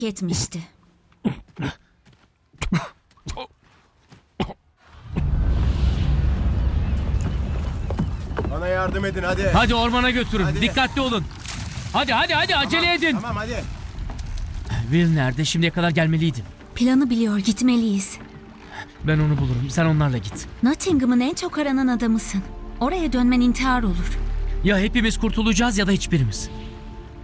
Yetmişti. Bana yardım edin hadi. Hadi ormana götürün. Hadi. Dikkatli olun. Hadi acele edin. Tamam hadi. Will nerede? Şimdiye kadar gelmeliydi. Planı biliyor, gitmeliyiz. Ben onu bulurum. Sen onlarla git. Nottingham'ın en çok aranan adamısın. Oraya dönmen intihar olur. Ya hepimiz kurtulacağız ya da hiçbirimiz.